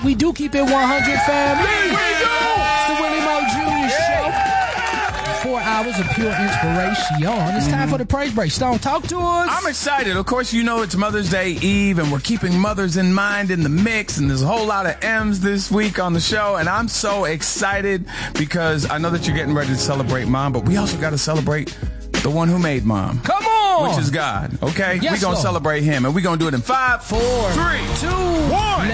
We do keep it 100, family. It's the Willie Mo Jr. Show. 4 hours of pure inspiration. It's time for the praise break. Stone, talk to us. I'm excited. Of course, you know it's Mother's Day Eve, and we're keeping mothers in mind in the mix, and there's a whole lot of M's this week on the show, and I'm so excited because I know that you're getting ready to celebrate Mom, but we also got to celebrate the one who made Mom. Come on! Which is God, okay? Yes, we're going to celebrate him, and we're going to do it in 5, 4, 3, 2, 1.